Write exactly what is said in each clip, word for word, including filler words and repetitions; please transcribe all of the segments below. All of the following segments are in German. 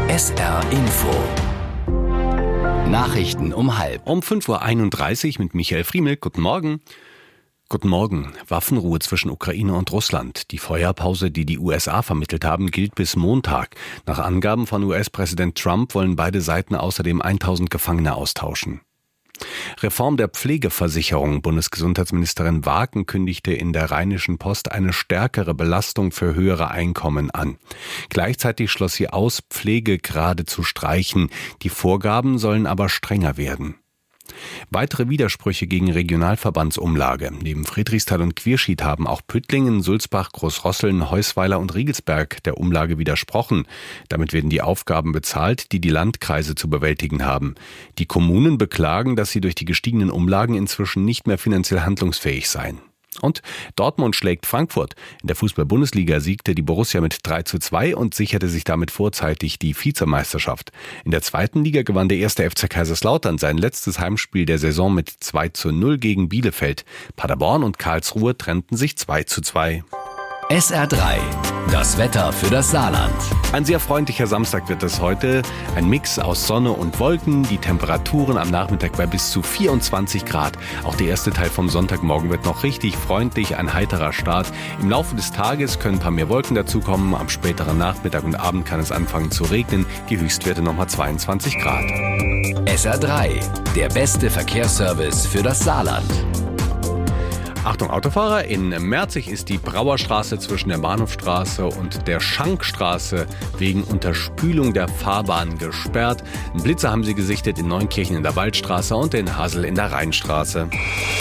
S R Info. Nachrichten um halb. Um fünf Uhr einunddreißig mit Michael Friemel. Guten Morgen. Guten Morgen. Waffenruhe zwischen Ukraine und Russland. Die Feuerpause, die die U S A vermittelt haben, gilt bis Montag. Nach Angaben von U S-Präsident Trump wollen beide Seiten außerdem tausend Gefangene austauschen. Reform der Pflegeversicherung. Bundesgesundheitsministerin Waken kündigte in der Rheinischen Post eine stärkere Belastung für höhere Einkommen an. Gleichzeitig schloss sie aus, Pflegegrade zu streichen. Die Vorgaben sollen aber strenger werden. Weitere Widersprüche gegen Regionalverbandsumlage. Neben Friedrichsthal und Quierschied haben auch Püttlingen, Sulzbach, Großrosseln, Heusweiler und Riegelsberg der Umlage widersprochen. Damit werden die Aufgaben bezahlt, die die Landkreise zu bewältigen haben. Die Kommunen beklagen, dass sie durch die gestiegenen Umlagen inzwischen nicht mehr finanziell handlungsfähig seien. Und Dortmund schlägt Frankfurt. In der Fußball-Bundesliga siegte die Borussia mit drei zu zwei und sicherte sich damit vorzeitig die Vizemeisterschaft. In der zweiten Liga gewann der erste F C Kaiserslautern sein letztes Heimspiel der Saison mit zwei zu null gegen Bielefeld. Paderborn und Karlsruhe trennten sich zwei zu zwei. S R drei. Das Wetter für das Saarland. Ein sehr freundlicher Samstag wird es heute. Ein Mix aus Sonne und Wolken. Die Temperaturen am Nachmittag bei bis zu vierundzwanzig Grad. Auch der erste Teil vom Sonntagmorgen wird noch richtig freundlich. Ein heiterer Start. Im Laufe des Tages können ein paar mehr Wolken dazukommen. Am späteren Nachmittag und Abend kann es anfangen zu regnen. Die Höchstwerte nochmal zweiundzwanzig Grad. S R drei. Der beste Verkehrsservice für das Saarland. Achtung Autofahrer, in Merzig ist die Brauerstraße zwischen der Bahnhofstraße und der Schankstraße wegen Unterspülung der Fahrbahn gesperrt. Einen Blitzer haben sie gesichtet in Neunkirchen in der Waldstraße und in Hasel in der Rheinstraße.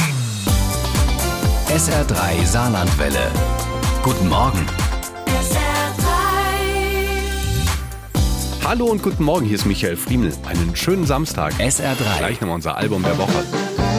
S R drei Saarlandwelle. Guten Morgen. S R drei. Hallo und guten Morgen, hier ist Michael Friemel. Einen schönen Samstag. S R drei. Gleich nochmal unser Album der Woche.